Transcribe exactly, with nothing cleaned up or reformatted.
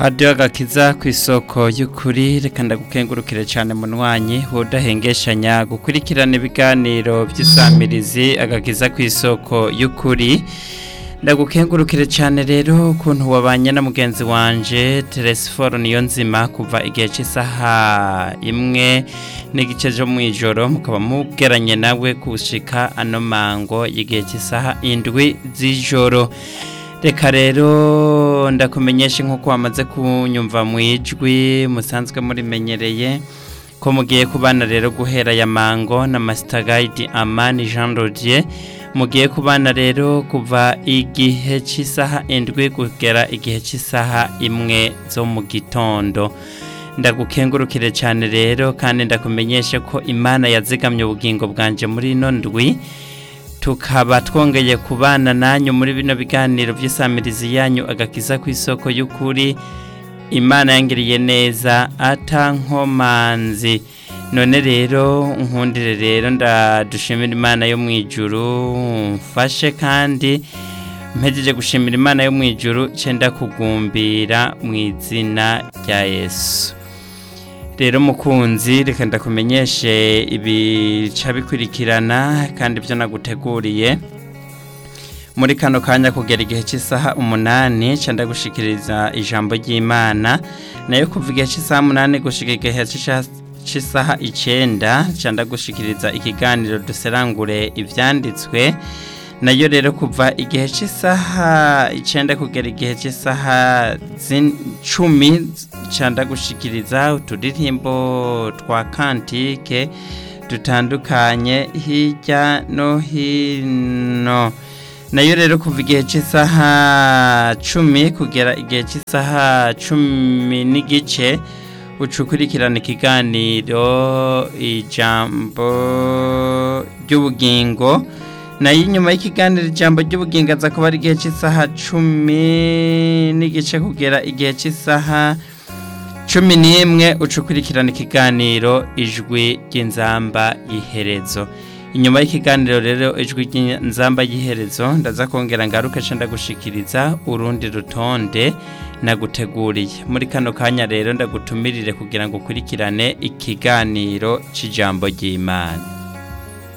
hadiyo agakiza ku isoko y'ukuri reka ndagukengurukire cyane munywanyi wudahengeshanya gukurikirana ibiganiro by'isamirizi agakiza ku isoko y'ukuri ndagukengurukire cyane rero ukuntu wabanye na mugenzi wanje Teresiforo niyo nzima kuva igihe cy'isaha imwe n'igice cyo mu ijoro mukaba mugeranye nawe kushika ano mango y'igihe cy'isaha indwi z'ijoro. Reka rero ndakumenyesha nk'uko wamaze kunyumva mu ijwi musanzwe murimenyereye ko mugiye kubana rero guhera ya mango na Master Guide Amani Jean Rodier mugiye kubana rero kuva igihe cy'isaha indwi kugera igihe cy'isaha imwe zo mu gitondo. Ndagukengurukire cyane rero kandi ndakumenyesha ko Imana yazigamye ubugingo bwanje muri ino ndwi tukaba twongeye kubana nanyu muri bino biganiro by'isamirizi yanyu agakiza ku isoko y'ukuri. Imana yangiriye neza atankomanzi. None rero nkundire rero ndadushimira Imana yo mu ijuru mfashe kandi mpejeje gushimira Imana yo mu ijuru cenda kugumbira mu izina rya Yesu. Rero mukunzi reka ndakumenyeshe ibica bikurikirana kandi byo naguteguriye muri kano kanya kugera igihe cy'isaha umunani canda gushikiriza ijambo ry'Imana nayo kuva igihe cy'isaha umunani gushika igihe cy'isaha icenda canda gushikiriza ikiganiro duserangure ivyanditswe nayo rero kuva igihe cy'isaha icenda kugera igihe cy'isaha cumi canda gushikiriza uturirimbo twa kantike dutandukanye hirya no hino. Nayo rero kuva igihe cy'isaha cumi kugera igihe cy'isaha cumi n'igice ucukurikirana ikiganiro ijambo ry'ubugingo. Nayo inyuma y'ikiganiro ijambo ry'ubugingo aza kuba ari igihe cy'isaha cumi n'igice kugera igihe cy'isaha cumi n'imwe ucukurikirana ikiganiro ijwi ry'inzamba y'iherezo. Inyuma y'ikiganiro rero ijwi ry'inzamba y'iherezo ndaza kongera ngaruke cenda gushikiriza urundi rutonde naguteguriye. Muri kano kanya rero ndagutumirire kugira ngo ukurikirane ikiganiro c'ijambo ry'Imana.